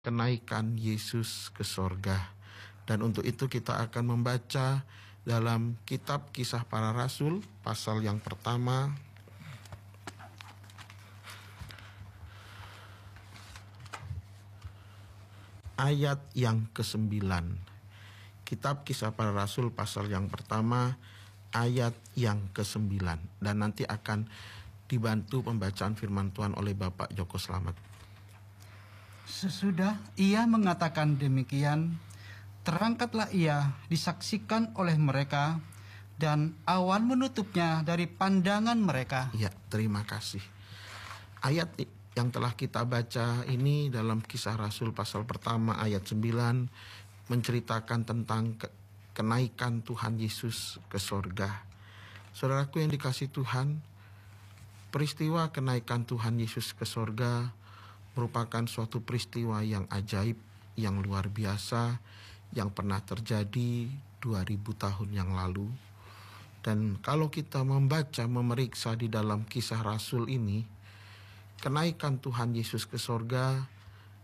kenaikan Yesus ke sorga. Dan untuk itu kita akan membaca dalam kitab Kisah Para Rasul pasal yang pertama ayat yang ke-9. Kitab Kisah Para Rasul pasal yang pertama ayat yang ke-9. Dan nanti akan dibantu pembacaan firman Tuhan oleh Bapak Joko Slamet. Sesudah ia mengatakan demikian, terangkatlah ia disaksikan oleh mereka, dan awan menutupnya dari pandangan mereka. Ya, terima kasih. Ayat yang telah kita baca ini dalam Kisah Rasul pasal pertama ayat 9 menceritakan tentang kenaikan Tuhan Yesus ke sorga. Saudaraku yang dikasihi Tuhan, peristiwa kenaikan Tuhan Yesus ke sorga merupakan suatu peristiwa yang ajaib, yang luar biasa, yang pernah terjadi 2000 tahun yang lalu. Dan kalau kita membaca, memeriksa di dalam Kisah Rasul ini, kenaikan Tuhan Yesus ke sorga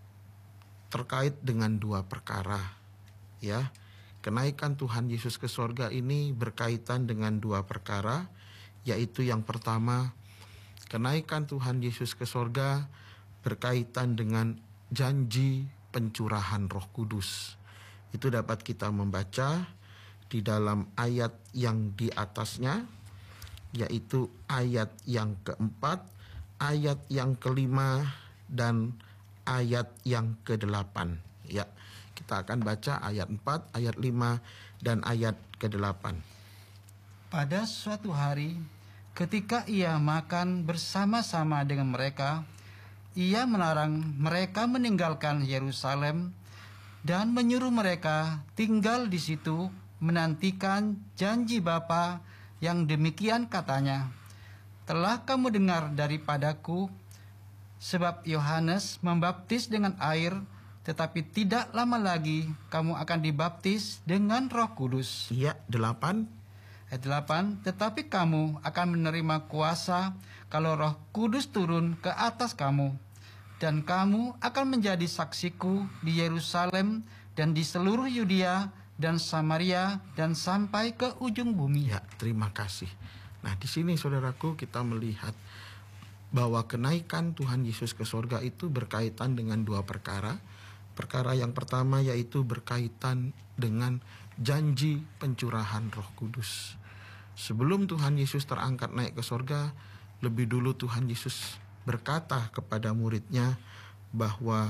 terkait dengan dua perkara. Ya, kenaikan Tuhan Yesus ke sorga ini berkaitan dengan dua perkara, yaitu yang pertama, kenaikan Tuhan Yesus ke sorga berkaitan dengan janji pencurahan Roh Kudus. Itu dapat kita membaca di dalam ayat yang di atasnya, yaitu ayat yang keempat, ayat yang kelima, dan ayat yang ke-8. Ya, kita akan baca ayat 4, ayat 5, dan ayat ke-8. Pada suatu hari, ketika ia makan bersama-sama dengan mereka, ia melarang mereka meninggalkan Yerusalem dan menyuruh mereka tinggal di situ menantikan janji Bapa yang demikian katanya, telah kamu dengar daripadaku, sebab Yohanes membaptis dengan air, tetapi tidak lama lagi kamu akan dibaptis dengan Roh Kudus. Iya, 8. Ayat 8, tetapi kamu akan menerima kuasa kalau Roh Kudus turun ke atas kamu, dan kamu akan menjadi saksiku di Yerusalem dan di seluruh Yudea dan Samaria dan sampai ke ujung bumi. Ya, terima kasih. Nah, di sini saudaraku kita melihat bahwa kenaikan Tuhan Yesus ke sorga itu berkaitan dengan dua perkara. Perkara yang pertama yaitu berkaitan dengan janji pencurahan Roh Kudus. Sebelum Tuhan Yesus terangkat naik ke sorga, lebih dulu Tuhan Yesus berkata kepada muridnya bahwa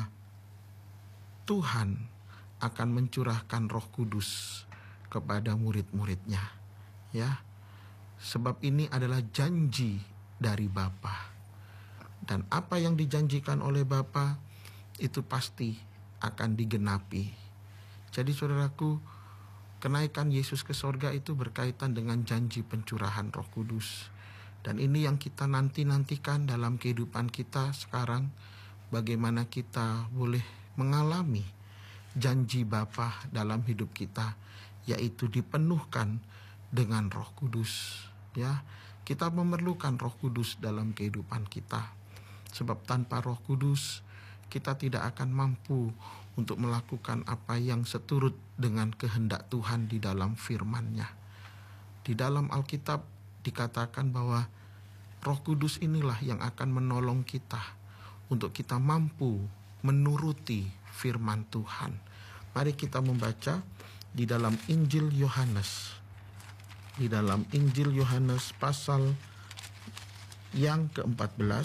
Tuhan akan mencurahkan Roh Kudus kepada murid-muridnya. Ya, sebab ini adalah janji dari Bapa. Dan apa yang dijanjikan oleh Bapa itu pasti akan digenapi. Jadi saudaraku, kenaikan Yesus ke sorga itu berkaitan dengan janji pencurahan Roh Kudus. Dan ini yang kita nantikan dalam kehidupan kita sekarang, bagaimana kita boleh mengalami janji Bapa dalam hidup kita, yaitu dipenuhkan dengan Roh Kudus. Ya, kita memerlukan Roh Kudus dalam kehidupan kita. Sebab tanpa Roh Kudus, kita tidak akan mampu untuk melakukan apa yang seturut dengan kehendak Tuhan di dalam firman-Nya. Di dalam Alkitab dikatakan bahwa Roh Kudus inilah yang akan menolong kita untuk kita mampu menuruti firman Tuhan. Mari kita membaca di dalam Injil Yohanes. Di dalam Injil Yohanes pasal yang ke-14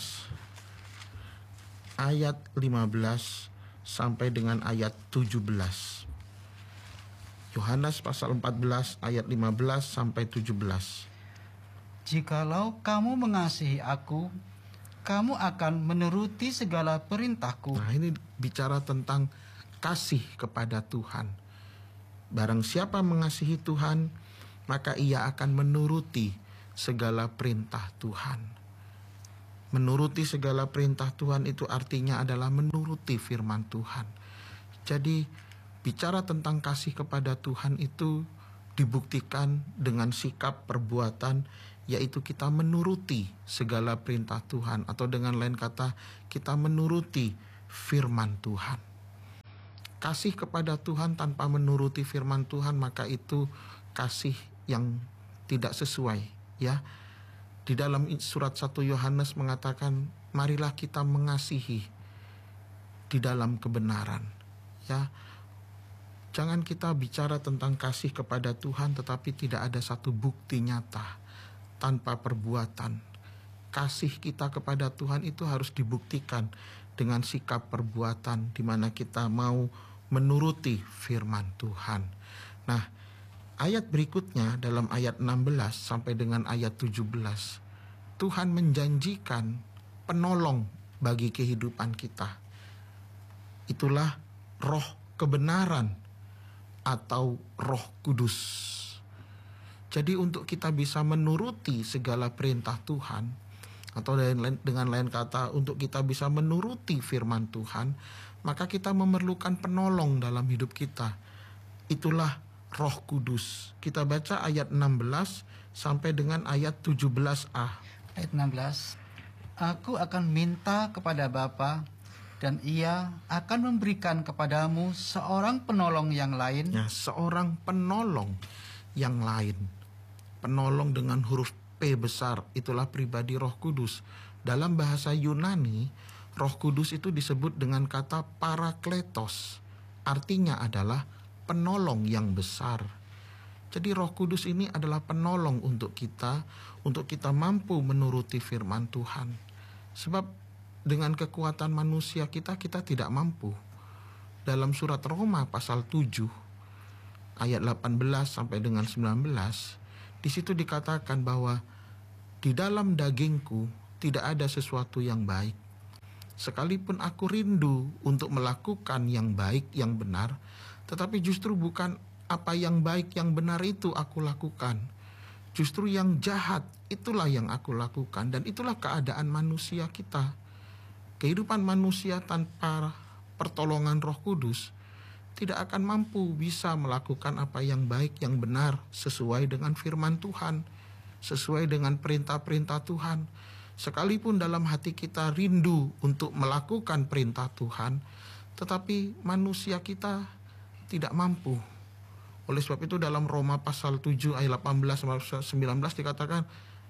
ayat 15 sampai dengan ayat 17. Yohanes pasal 14 ayat 15 sampai 17. Jikalau kamu mengasihi aku, kamu akan menuruti segala perintahku. Nah, ini bicara tentang kasih kepada Tuhan. Barang siapa mengasihi Tuhan, maka ia akan menuruti segala perintah Tuhan. Menuruti segala perintah Tuhan itu artinya adalah menuruti firman Tuhan. Jadi bicara tentang kasih kepada Tuhan itu dibuktikan dengan sikap perbuatan, yaitu kita menuruti segala perintah Tuhan, atau dengan lain kata kita menuruti firman Tuhan. kasih kepada Tuhan tanpa menuruti firman Tuhan, maka itu kasih yang tidak sesuai, ya. Di dalam surat 1 Yohanes mengatakan, marilah kita mengasihi di dalam kebenaran, ya. Jangan kita bicara tentang kasih kepada Tuhan tetapi tidak ada satu bukti nyata tanpa perbuatan. Kasih kita kepada Tuhan itu harus dibuktikan dengan sikap perbuatan di mana kita mau menuruti firman Tuhan. Nah, ayat berikutnya dalam ayat 16 sampai dengan ayat 17, Tuhan menjanjikan penolong bagi kehidupan kita. Itulah roh kebenaran atau Roh Kudus. Jadi untuk kita bisa menuruti segala perintah Tuhan, atau dengan lain kata untuk kita bisa menuruti firman Tuhan, maka kita memerlukan penolong dalam hidup kita. Itulah Roh Kudus. Kita baca ayat 16 sampai dengan ayat 17a. Ayat 16. Aku akan minta kepada Bapa, dan Ia akan memberikan kepadamu seorang penolong yang lain. Ya, seorang penolong yang lain. Penolong dengan huruf P besar, itulah pribadi Roh Kudus. Dalam bahasa Yunani, Roh Kudus itu disebut dengan kata parakletos. Artinya adalah penolong yang besar. Jadi Roh Kudus ini adalah penolong untuk kita mampu menuruti firman Tuhan. Sebab dengan kekuatan manusia kita tidak mampu. Dalam surat Roma pasal 7 ayat 18 sampai dengan 19, di situ dikatakan bahwa di dalam dagingku tidak ada sesuatu yang baik. Sekalipun aku rindu untuk melakukan yang baik, yang benar, tetapi justru bukan apa yang baik, yang benar itu aku lakukan. Justru yang jahat itulah yang aku lakukan. Dan itulah keadaan manusia kita. Kehidupan manusia tanpa pertolongan Roh Kudus tidak akan mampu bisa melakukan apa yang baik, yang benar, sesuai dengan firman Tuhan, sesuai dengan perintah-perintah Tuhan. Sekalipun dalam hati kita rindu untuk melakukan perintah Tuhan, tetapi manusia kita tidak mampu. Oleh sebab itu dalam Roma pasal 7 ayat 18-19 dikatakan,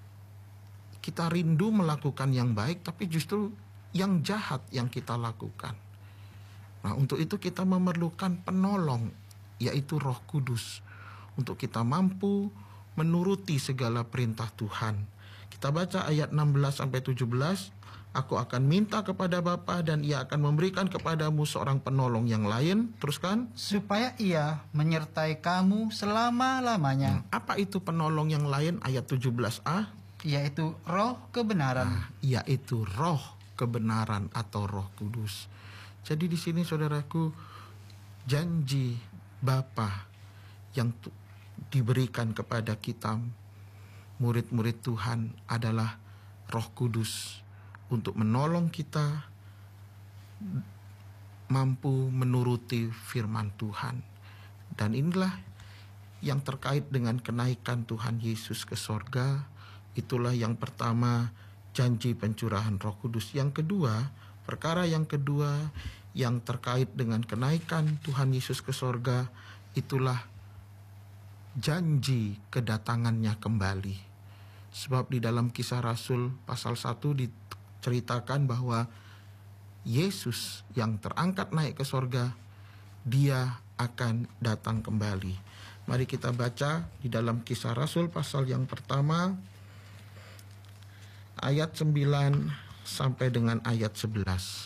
kita rindu melakukan yang baik, tapi justru yang jahat yang kita lakukan. Nah, untuk itu kita memerlukan penolong, yaitu Roh Kudus, untuk kita mampu menuruti segala perintah Tuhan. Kita baca ayat 16-17. Aku akan minta kepada Bapa dan Ia akan memberikan kepadamu seorang penolong yang lain. Teruskan. Supaya Ia menyertai kamu selama-lamanya. Apa itu penolong yang lain? Ayat 17a. Yaitu roh kebenaran. Yaitu roh kebenaran atau Roh Kudus. Jadi di sini saudaraku, janji Bapa yang diberikan kepada kita murid-murid Tuhan adalah Roh Kudus untuk menolong kita mampu menuruti firman Tuhan. Dan inilah yang terkait dengan kenaikan Tuhan Yesus ke sorga. Itulah yang pertama, janji pencurahan Roh Kudus. Yang kedua, perkara yang kedua yang terkait dengan kenaikan Tuhan Yesus ke sorga, itulah janji kedatangannya kembali. Sebab di dalam Kisah Rasul pasal 1 diceritakan bahwa Yesus yang terangkat naik ke sorga, Dia akan datang kembali. Mari kita baca di dalam Kisah Rasul pasal yang pertama, ayat 9 sampai dengan ayat 11.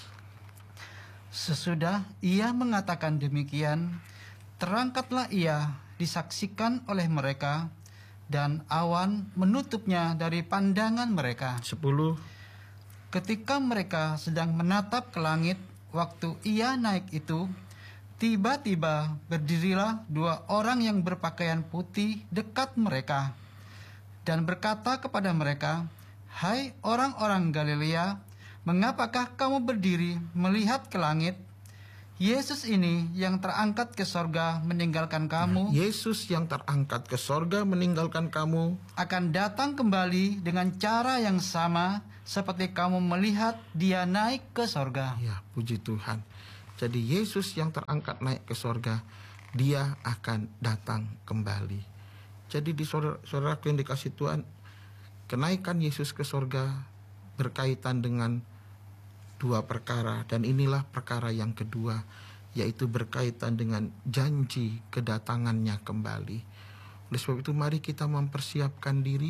Sesudah Ia mengatakan demikian, terangkatlah Ia disaksikan oleh mereka, dan awan menutupnya dari pandangan mereka. 10. Ketika mereka sedang menatap ke langit, waktu Ia naik itu, tiba-tiba berdirilah 2 orang yang berpakaian putih dekat mereka, dan berkata kepada mereka, "Hai orang-orang Galilea, mengapakah kamu berdiri melihat ke langit? Yesus ini yang terangkat ke sorga meninggalkan kamu." Yesus yang terangkat ke sorga meninggalkan kamu akan datang kembali dengan cara yang sama seperti kamu melihat Dia naik ke sorga. Ya, puji Tuhan. Jadi Yesus yang terangkat naik ke sorga, dia akan datang kembali. Jadi di saudara yang dikasih Tuhan, kenaikan Yesus ke sorga berkaitan dengan dua perkara. Dan inilah perkara yang kedua, yaitu berkaitan dengan janji kedatangannya kembali. Oleh sebab itu mari kita mempersiapkan diri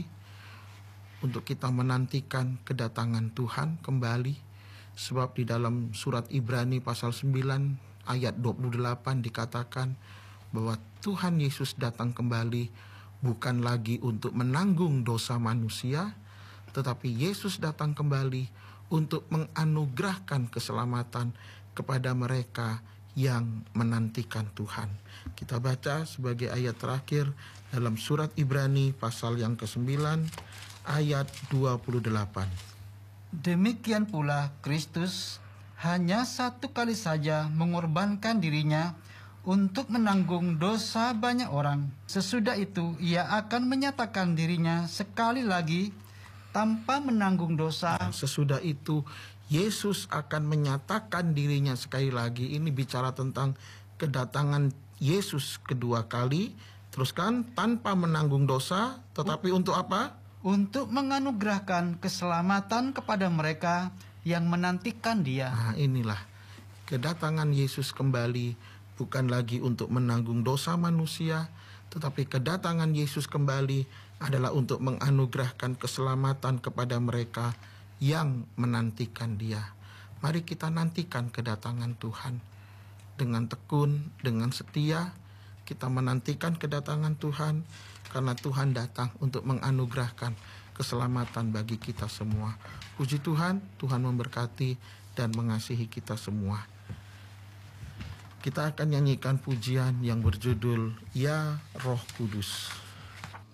untuk kita menantikan kedatangan Tuhan kembali. Sebab di dalam surat Ibrani pasal 9 ayat 28 dikatakan bahwa Tuhan Yesus datang kembali bukan lagi untuk menanggung dosa manusia, tetapi Yesus datang kembali untuk menganugerahkan keselamatan kepada mereka yang menantikan Tuhan. Kita baca sebagai ayat terakhir dalam surat Ibrani pasal yang ke-9 ayat 28. Demikian pula Kristus hanya satu kali saja mengorbankan dirinya untuk menanggung dosa banyak orang. Sesudah itu ia akan menyatakan dirinya sekali lagi tanpa menanggung dosa. Sesudah itu Yesus akan menyatakan dirinya sekali lagi. Ini bicara tentang kedatangan Yesus kedua kali. Teruskan, tanpa menanggung dosa, tetapi untuk apa? Untuk menganugerahkan keselamatan kepada mereka yang menantikan dia. Nah, inilah kedatangan Yesus kembali bukan lagi untuk menanggung dosa manusia, tetapi kedatangan Yesus kembali adalah untuk menganugerahkan keselamatan kepada mereka yang menantikan dia. Mari kita nantikan kedatangan Tuhan dengan tekun, dengan setia. Kita menantikan kedatangan Tuhan karena Tuhan datang untuk menganugerahkan keselamatan bagi kita semua. Puji Tuhan, Tuhan memberkati dan mengasihi kita semua. Kita akan nyanyikan pujian yang berjudul Ya Roh Kudus.